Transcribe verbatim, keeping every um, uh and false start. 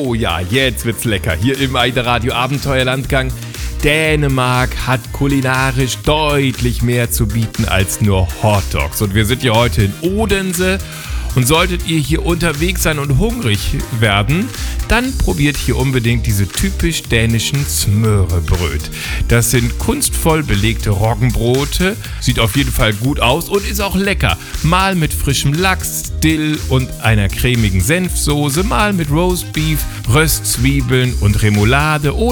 Oh ja, jetzt wird's lecker. Hier im Eide Radio Abenteuerlandgang. Dänemark hat kulinarisch deutlich mehr zu bieten als nur Hotdogs. Und wir sind ja heute in Odense. Und solltet ihr hier unterwegs sein und hungrig werden, dann probiert hier unbedingt diese typisch dänischen Smørrebrød. Das sind kunstvoll belegte Roggenbrote, sieht auf jeden Fall gut aus und ist auch lecker. Mal mit frischem Lachs, Dill und einer cremigen Senfsoße, mal mit Roastbeef, Röstzwiebeln und Remoulade oder